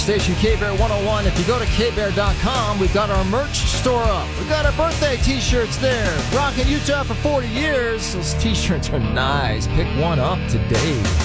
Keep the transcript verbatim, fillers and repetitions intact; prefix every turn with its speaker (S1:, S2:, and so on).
S1: Station K-Bear one oh one. If you go to K Bear dot com, we've got our merch store up. We've got our birthday t-shirts there. Rocking Utah for forty years. Those t-shirts are nice. Pick one up today.